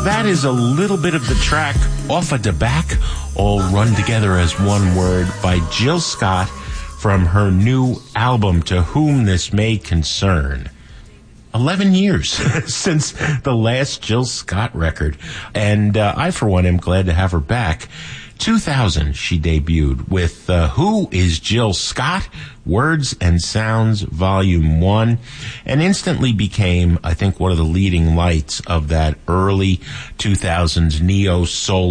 That is a little bit of the track Off of the Back, all run together as one word, by Jill Scott from her new album, To Whom This May Concern. 11 years since the last Jill Scott record, and I, for one, am glad to have her back. 2000, she debuted with Who is Jill Scott? Words and Sounds, Volume 1, and instantly became, I think, one of the leading lights of that early 2000s neo-soul